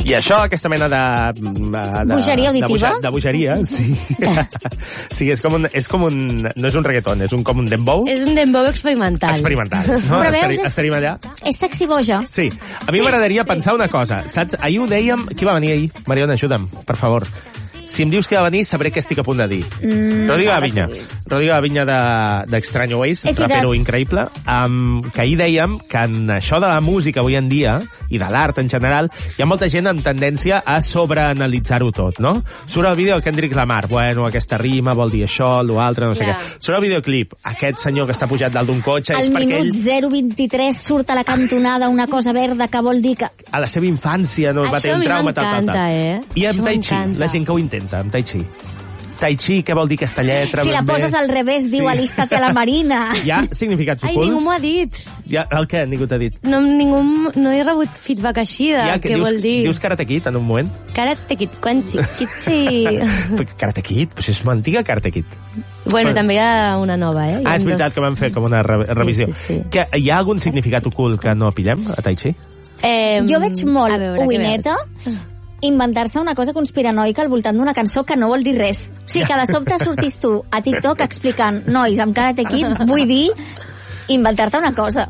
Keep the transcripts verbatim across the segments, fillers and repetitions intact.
I això, aquesta mena de... de bogeria auditiva? De, de bogeria, sí. Sí, és com un... És com un no és un reggaeton, és un, com un dembow. És un dembow experimental. Experimental. No? Però veus, Estari, és- estaríem allà. És sexy boja. Sí. A mi m'agradaria pensar una cosa. Saps? Ahir ho dèiem... Qui va venir ahir? Mariona, ajuda'm, per favor. Si em dius que va venir, sabré què estic a punt de dir. Mm, Rodrigo Gaviña. Rodrigo Gaviña d'Extraño Ways, És rapero veritat. increïble, um, que ahir dèiem que en això de la música avui en dia, i de l'art en general, hi ha molta gent amb tendència a sobreanalitzar-ho tot, no? Surt el vídeo de Kendrick Lamar, bueno, aquesta rima vol dir això, l'altre, no sé Yeah. què. Surt el videoclip, aquest senyor que està pujat dalt d'un cotxe, Al és perquè minut ell, zero vint-i-tres surt a la cantonada una cosa verda que vol dir que... a la seva infància, no, va Això tenir a un mi trauma, tal, tal, m'encanta, tal. eh? I amb Això Tai Chi, m'encanta. la gent que ho intenta, amb Tai Chi. Tai Chi, què vol dir aquesta lletra? Si la ben bé? poses al revés, diu Sí. alístate a la marina. Hi ha significats Ai, ocults? ningú m'ho ha dit. Ja, el què? Ningú t'ha dit? No, ningú, no he rebut feedback així de Ja, què dius, vol dir. Dius Karate Kid en un moment? Karate Kid, quan xichi. Karate Kid? Pues és una antiga Karate Kid. Bueno, Però- també hi ha una nova, eh? Hi ha Ah, és dos- veritat que van fer com una re revisió. Sí, sí, sí. Que hi ha algun significat ocult que no pillem a Tai Chi? Eh, Jo veig molt a veure, què oineta veus? inventar-se una cosa conspiranoica al voltant d'una cançó que no vol dir res. O sigui, que de sobte sortis tu a TikTok explicant nois amb Karate Kid, vull dir inventar-te una cosa.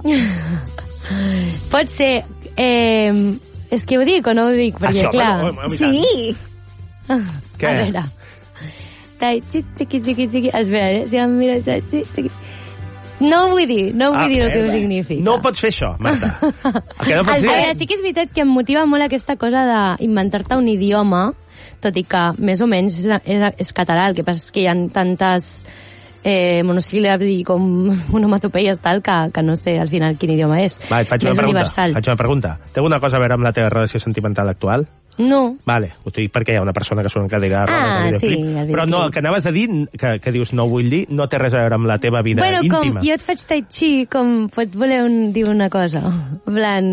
Pot ser... Eh, és que ho dic o no ho dic? Perquè, Això, clar... bueno, home, i tant. Sí. Què? A veure... Tai, xiqui, xiqui, xiqui, xiqui... Espera, eh? Si em mires... Xiqui, xiqui... No ho vull dir, no vull Ah, dir el que eh, ho significa. No pots fer això, Marta. El que no pots A dir... veure, sí que és veritat que em motiva molt aquesta cosa d'inventar-te un idioma, tot i que més o menys és, és, és català, el que passa és que hi ha tantes eh, monosíl·labs i com onomatopeies tal que, que no sé al final quin idioma és. Va, et faig una més pregunta. universal. Faig una pregunta. Té alguna cosa a veure amb la teva relació sentimental actual? No. Vale, ho dic perquè hi ha una persona que surt en cadira roda Ah, en el sí, videoclip. el videoclip. Però no, el que anaves a dir, que, que dius no ho vull dir, no té res a veure amb la teva vida Bueno, com íntima. jo et faig tai chi, com pots voler un, dir una cosa. En plan...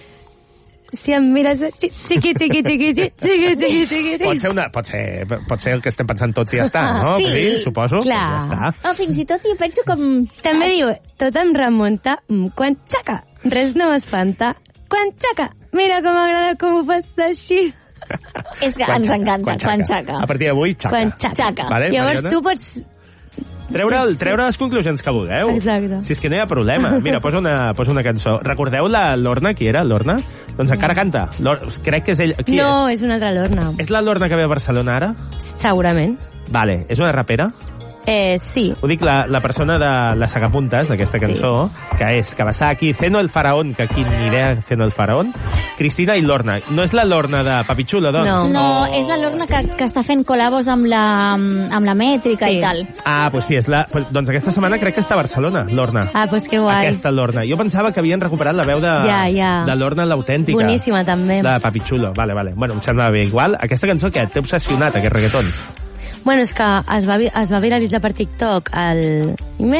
Si em mires... Xiqui, xiqui, xiqui, xiqui, xiqui, xiqui, xiqui. Pot ser, una, pot, ser, pot ser el que estem pensant tots i ja està, no? Sí, Vull dir, suposo. clar. Ja està. O fins i tot jo penso com... També diu, tot em remunta mm, quan xaca, res no m'espanta. Quan xaca, mira com m'agrada com ho fas així. És que Quan ens xaca, encanta, quan quan xaca. xaca. A partir d'avui, xaca. Quan xaca. Xaca. Vale, Llavors Mariona? tu pots... Treure, el, treure les conclusions que vulgueu. Exacte. Si és que no hi ha problema. Mira, posa una, posa una cançó. Recordeu la Lorna? Qui era, Lorna? Doncs encara canta. Lor crec que és ell. Qui No, és? és una altra Lorna. És la Lorna que ve a Barcelona ara? Segurament. Vale. És una rapera? Eh, sí. Ho dic la, la persona de la Sagapuntes, d'aquesta cançó, sí. que és, que va estar aquí, Zeno el Faraón, que aquí ni idea Zeno el Faraón, Cristina i Lorna. No és la Lorna de Papichulo, doncs? No. No, Oh. és la Lorna que, que està fent col·labos amb la, amb la mètrica Sí. i tal. Ah, pues sí, és la... Pues, doncs aquesta setmana crec que està a Barcelona, Lorna. Ah, doncs que guai. Aquesta Lorna. Jo pensava que havien recuperat la veu de, Ja, ja. de Lorna l'autèntica. Boníssima, també. La de Papichulo. Vale, vale. Bueno, em sembla bé. Igual, aquesta cançó que t'he obsessionat, aquest reggaeton. Bueno, és que es va, vi- es va viralitzar per TikTok el...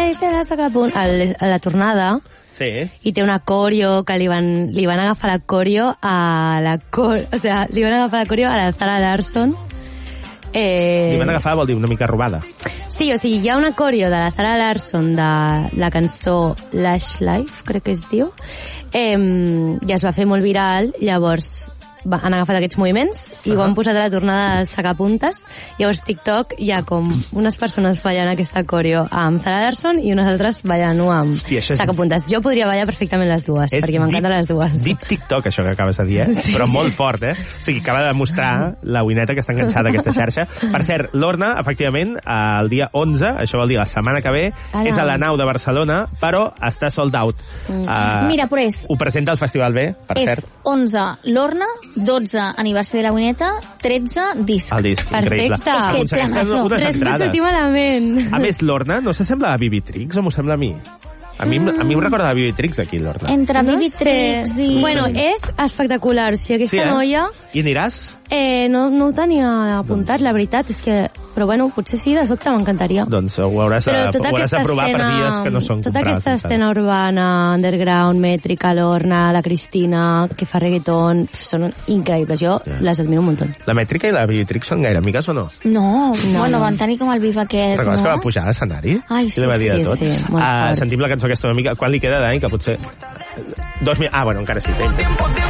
el, a la tornada Sí. i té una coreo que li van, li van agafar la coreo a la cor... O sea, li van agafar la coreo a la Zara Larsson. Eh... Li van agafar, vol dir, una mica robada. Sí, o sigui, hi ha una coreo de la Zara Larsson de la cançó Lash Life, crec que es diu, eh, i es va fer molt viral, llavors va, han agafat aquests moviments i uh -huh. ho han posat a la tornada de sacapuntes. Llavors TikTok hi ha com unes persones ballant aquesta coreo amb Zara Larsson i unes altres ballant-ho amb Hosti, això és- sacapuntes. Jo podria ballar perfectament les dues, És perquè m'encanten deep- les dues. Deep TikTok, això que acabes de dir, eh? Sí. Però molt fort, eh? O sigui, acaba de mostrar la uineta que està enganxada a aquesta xarxa. Per cert, Lorna, efectivament, el dia onze, això vol dir la setmana que ve, Ara. és a la nau de Barcelona, però està sold out. Mm. Uh, Mira, però és... Ho presenta el Festival B, per És cert. onze Lorna, dotze aniversari de la Uineta, tretze disc. El disc, increïble. Perfecte. És que Aconsegueixen planazo. unes Res m'ha entrades. sortit malament. A més, Lorna no s'assembla a Bibitrix o m'ho sembla a mi? A mi, a mi em recorda a Bibitrix aquí, Lorna. Entre No Bibi sé. Trix i... Bueno, és espectacular. O sigui, aquesta Sí, eh? noia... I aniràs? Eh, no, no ho tenia apuntat, la veritat, és que... Però bueno, potser sí, de sobte m'encantaria. Doncs ho hauràs, de, Però ho tota hauràs aquesta de provar per escena- dies que no són Tota comprades. aquesta escena urbana, underground, mètrica, l'Orna, la Cristina, que fa reggaeton, pf, són increïbles. Jo Ja. les admiro un munt. La Mètrica i la Bibitrix són gaire amigues o no? No, No, bueno, no. van tenir com el bif aquest, Recordes no? que va pujar a l'escenari? Ai, I sí, li va dir sí, de tot. sí, molt Ah, fort. sentim la cançó aquesta una mica. Quan li queda d'any? Que potser... Dos mil... Ah, bueno, encara sí. Temps.